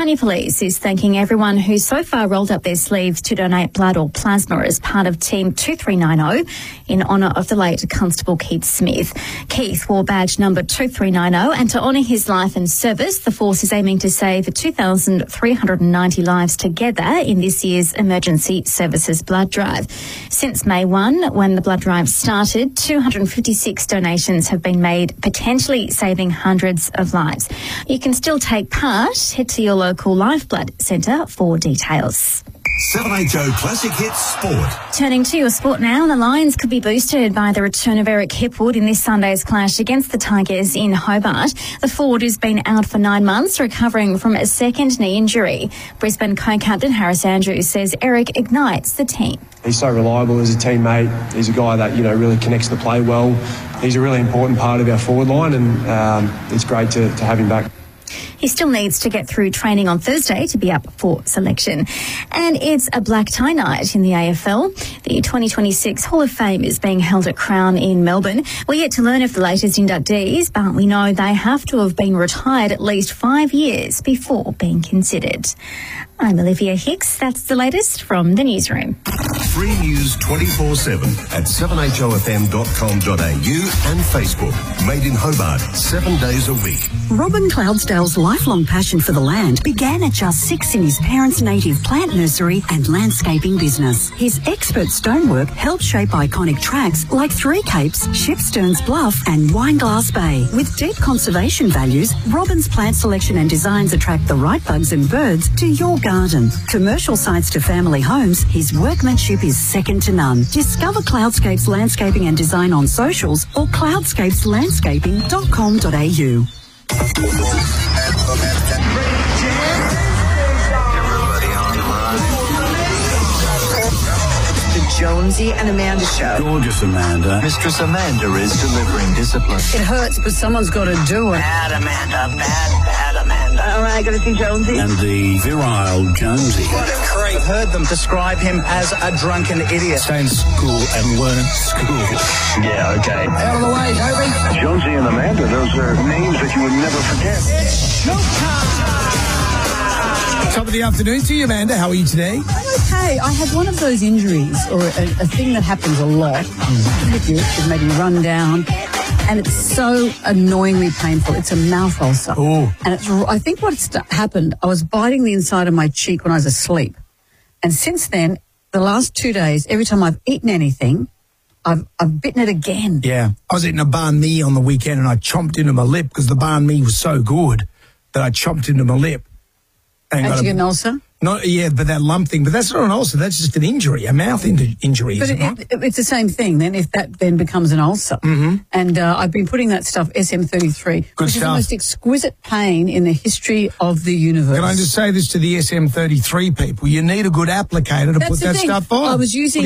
Tasmania Police is thanking everyone who so far rolled up their sleeves to donate blood or plasma as part of Team 2390 in honour of the late Constable Keith Smith. Keith wore badge number 2390, and to honour his life and service, the force is aiming to save 2,390 lives together in this year's Emergency Services Blood Drive. Since May 1, when the blood drive started, 256 donations have been made, potentially saving hundreds of lives. You can still take part. Head to your local Lifeblood Centre for details. 780 Classic Hits Sport. Turning to your sport now, the Lions could be boosted by the return of Eric Hipwood in this Sunday's clash against the Tigers in Hobart. The forward has been out for 9 months, recovering from a second knee injury. Brisbane co-captain Harris Andrews says Eric ignites the team. He's so reliable as a teammate. He's a guy that, really connects the play well. He's a really important part of our forward line, and it's great to have him back. He still needs to get through training on Thursday to be up for selection. And it's a black tie night in the AFL. The 2026 Hall of Fame is being held at Crown in Melbourne. We're yet to learn of the latest inductees, but we know they have to have been retired at least 5 years before being considered. I'm Olivia Hicks. That's the latest from the newsroom. Free news 24/7 at 7HOFM.com.au and Facebook. Made in Hobart, 7 days a week. Robin Cloudsdale's lifelong passion for the land began at just 6 in his parents' native plant nursery and landscaping business. His expert stonework helped shape iconic tracks like Three Capes, Shipsterns Bluff and Wineglass Bay. With deep conservation values, Robin's plant selection and designs attract the right bugs and birds to your garden. Commercial sites to family homes, his workmanship is second to none. Discover Cloudscapes Landscaping and Design on socials or cloudscapeslandscaping.com.au. The Jonesy and Amanda Show. Gorgeous Amanda. Mistress Amanda is delivering discipline. It hurts, but someone's got to do it. Bad Amanda, bad Amanda. All right, got to see Jonesy. And the virile Jonesy. What a creep. I've heard them describe him as a drunken idiot. Stay in school and learn at school. Yeah, okay. Out of the way, Toby. Jonesy and Amanda, those are names that you would never forget. It's showtime! Top of the afternoon to you, Amanda. How are you today? I'm okay. I had one of those injuries, or a thing that happens a lot. It made me run down, and it's so annoyingly painful. It's a mouth ulcer. Oh. And I think what's happened, I was biting the inside of my cheek when I was asleep. And since then, the last 2 days, every time I've eaten anything, I've bitten it again. Yeah. I was eating a banh mi on the weekend and I chomped into my lip because the banh mi was so good that I chomped into my lip. And you get an ulcer? But that lump thing. But that's not an ulcer. That's just an injury, a mouth injury. But it's the same thing then, if that then becomes an ulcer. Mm-hmm. And I've been putting that stuff, SM33, which is the most exquisite pain in the history of the universe. Can I just say this to the SM33 people? You need a good applicator to put that stuff on. I was using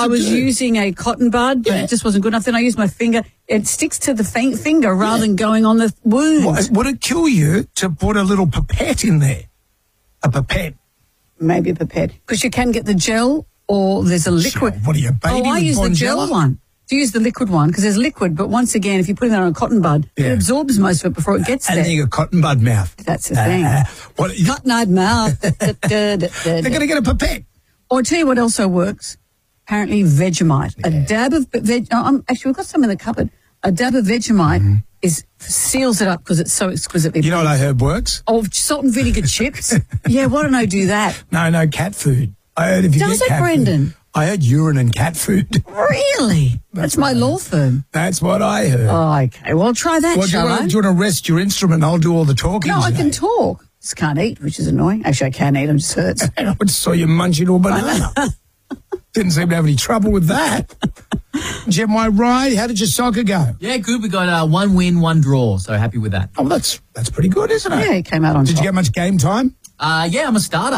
a cotton bud, but it just wasn't good enough. Then I used my finger. It sticks to the finger rather than going on the wound. Would it kill you to put a little pipette in there? A pipette? Maybe a pipette. Because you can get the gel or there's a liquid. What are you, baby? I use the gel one. Do you use the liquid one? Because there's liquid, but once again, if you put it on a cotton bud, it absorbs most of it before it gets there. And then you got cotton bud mouth. That's the thing. Cotton-eyed mouth. They're going to get a pipette. Or I'll tell you what also works. Apparently Vegemite. Yeah. A dab of actually, we've got some in the cupboard. A dab of Vegemite seals it up because it's so exquisitely. You know what I heard works? Oh, salt and vinegar chips. Yeah, why don't I do that? No, cat food. I heard if you Does get it, cat Brendan? Food, I heard urine and cat food. Really? That's my law firm. That's what I heard. Oh, okay. Well, try that, shall I? Do you want to rest your instrument? I'll do all the talking. No, I can talk. Just can't eat, which is annoying. Actually, I can eat. It just hurts. I just saw you munching a banana. Didn't seem to have any trouble with that. Did you have my ride? How did your soccer go? Yeah, good. We got 1 win, 1 draw, so happy with that. Oh, that's pretty good, isn't it? Yeah, he came out on top. Did you get much game time? Yeah, I'm a starter.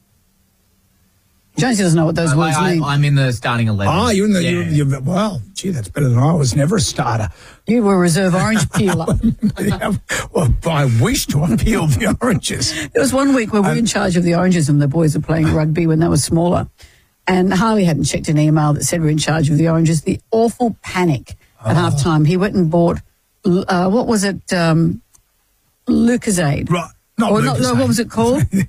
Jonesy doesn't know what those words mean. I'm in the starting 11. Oh, you're in the... well, gee, that's better than I was. Never a starter. You were a reserve orange peeler. Well, I wish to have peeled the oranges. There was one week where we were in charge of the oranges and the boys were playing rugby when they were smaller. And Harley hadn't checked an email that said we're in charge of the oranges. The awful panic at half-time. He went and bought, what was it, Lucozade. Right. Not Or Lucas, what was it called?